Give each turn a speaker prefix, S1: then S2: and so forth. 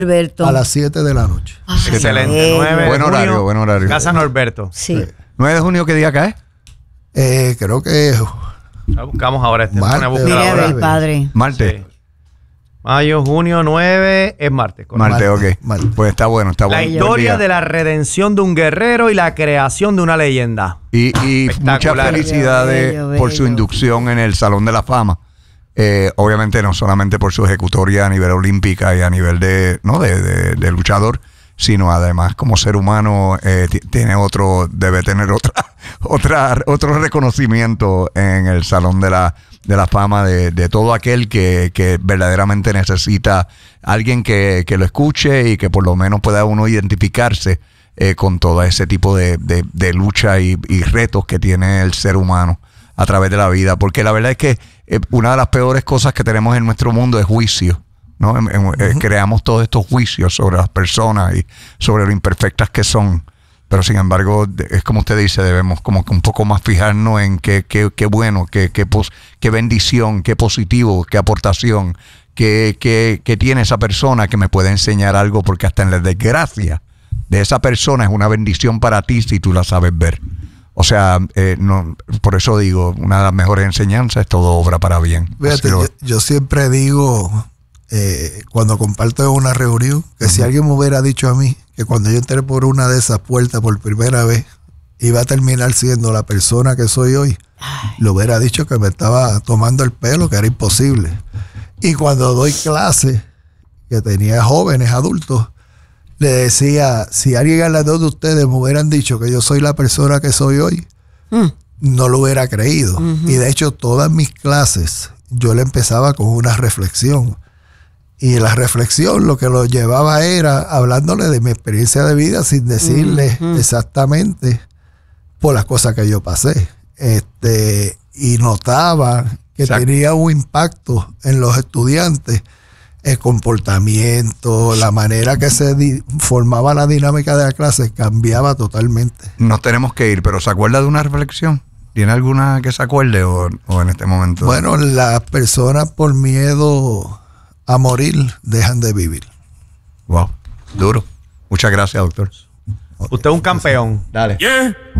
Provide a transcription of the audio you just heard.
S1: Norberto.
S2: A las 7 de la noche.
S3: Excelente. 9 de
S4: Buen horario, buen horario.
S3: Casa Norberto.
S1: Sí.
S4: 9 de junio, ¿qué día cae?
S2: Creo que
S3: La buscamos ahora.
S2: Martes.
S1: Mire a ver,
S2: ahora.
S1: padre.
S4: Martes.
S3: Sí. Mayo, junio 9 es martes. correcto.
S4: Martes, ok.
S2: Martes.
S4: Pues está bueno, está
S3: La
S4: bueno.
S3: historia de la redención de un guerrero y la creación de una leyenda.
S4: Y muchas
S3: Espectacular.
S4: felicidades
S1: Bello,
S4: por su
S1: bello.
S4: inducción en el Salón de la Fama. Obviamente no solamente por su ejecutoria a nivel olímpica y a nivel de luchador, sino además como ser humano debe tener otro reconocimiento en el Salón de la Fama de todo aquel que verdaderamente necesita alguien que lo escuche y que por lo menos pueda uno identificarse con todo ese tipo de lucha y retos que tiene el ser humano a través de la vida, porque la verdad es que una de las peores cosas que tenemos en nuestro mundo es juicio, ¿no? Creamos todos estos juicios sobre las personas y sobre lo imperfectas que son, pero sin embargo, es como usted dice, debemos como que un poco más fijarnos en qué bueno, qué bendición, qué positivo, qué aportación, qué tiene esa persona que me puede enseñar algo, porque hasta en la desgracia de esa persona es una bendición para ti si tú la sabes ver. O sea, por eso digo, una de las mejores enseñanzas es todo obra para bien.
S2: Fíjate, yo siempre digo, cuando comparto en una reunión, que si alguien me hubiera dicho a mí que cuando yo entré por una de esas puertas por primera vez iba a terminar siendo la persona que soy hoy, le hubiera dicho que me estaba tomando el pelo, que era imposible. Y cuando doy clases, que tenía jóvenes, adultos, le decía, si alguien alrededor de ustedes me hubieran dicho que yo soy la persona que soy hoy, no lo hubiera creído. Y de hecho, todas mis clases, yo le empezaba con una reflexión. Y la reflexión lo que lo llevaba era hablándole de mi experiencia de vida sin decirle exactamente por las cosas que yo pasé. Y notaba que tenía un impacto en los estudiantes. El comportamiento, la manera que se formaba la dinámica de la clase cambiaba totalmente.
S4: Nos tenemos que ir, pero ¿se acuerda de una reflexión? ¿Tiene alguna que se acuerde o en este momento?
S2: Bueno, las personas por miedo a morir dejan de vivir.
S4: Wow, duro. Muchas gracias, doctor.
S3: Usted es un campeón.
S4: Dale.
S5: Yeah.